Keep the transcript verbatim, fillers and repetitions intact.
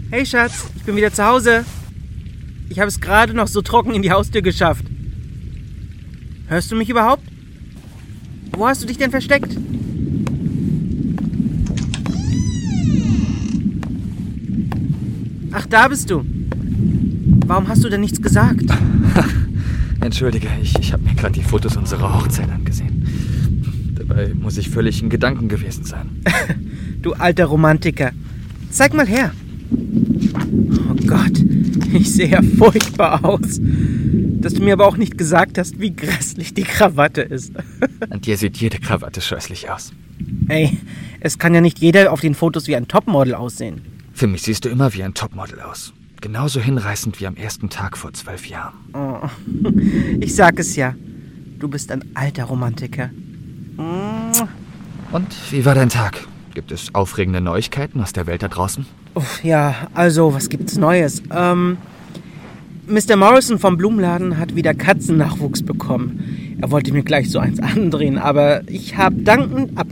Hey Schatz, ich bin wieder zu Hause. Ich habe es gerade noch so trocken in die Haustür geschafft. Hörst du mich überhaupt? Wo hast du dich denn versteckt? Ach, da bist du. Warum hast du denn nichts gesagt? Entschuldige, ich, ich habe mir gerade die Fotos unserer Hochzeit angesehen. Dabei muss ich völlig in Gedanken gewesen sein. Du alter Romantiker. Zeig mal her. Oh Gott, ich sehe ja furchtbar aus. Dass du mir aber auch nicht gesagt hast, wie grässlich die Krawatte ist. An dir sieht jede Krawatte scheußlich aus. Ey, es kann ja nicht jeder auf den Fotos wie ein Topmodel aussehen. Für mich siehst du immer wie ein Topmodel aus. Genauso hinreißend wie am ersten Tag vor zwölf Jahren. Oh, ich sag es ja. Du bist ein alter Romantiker. Und wie war dein Tag? Gibt es aufregende Neuigkeiten aus der Welt da draußen? Uff, ja, also, was gibt's Neues? Ähm, Mister Morrison vom Blumenladen hat wieder Katzennachwuchs bekommen. Er wollte mir gleich so eins andrehen, aber ich habe dankend ab